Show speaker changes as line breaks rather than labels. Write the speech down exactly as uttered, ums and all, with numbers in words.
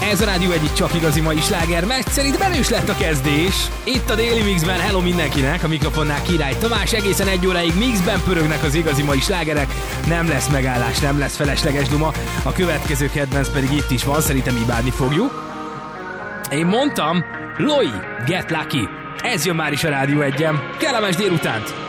Ez a Rádió egyik csak igazi mai sláger, mert szerintem erős lett a kezdés. Itt a Daily Mixben, hello mindenkinek, a mikrofonnál Király Tamás, egészen egy óráig mixben pörögnek az igazi mai slágerek. Nem lesz megállás, nem lesz felesleges duma, a következő kedvenc pedig itt is van, szerintem imádni fogjuk. Én mondtam, Loi, Get Lucky. Ez jön már is a Rádió egyen. Kellemes délutánt!